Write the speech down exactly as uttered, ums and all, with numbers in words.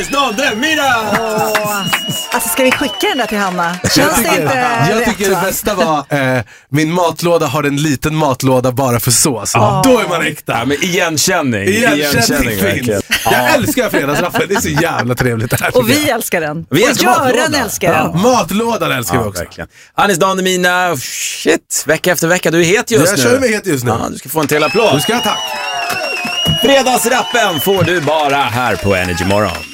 Anis Don Demina! Åh. Alltså ska vi skicka den där till Hanna? Känns Jag tycker, det inte jag rätt, tycker va? det bästa var eh, min matlåda har en liten matlåda bara för sås. Ja. Då är man äkta. Ja, men igenkänning. Igenkänning verkligen. finns. Jag Ja. älskar fredagsrappen, det är så jävla trevligt det här. Och vi älskar den. Vi och älskar Göran matlådan. älskar Ja, den. matlådan älskar vi Ja, också. verkligen. Anis Don Demina, shit, vecka efter vecka. Du är het just Jag nu. kör mig het just nu. Ja, du ska få en till applåd. Du ska ha tack. Fredagsrappen får du bara här på Energy Morgon.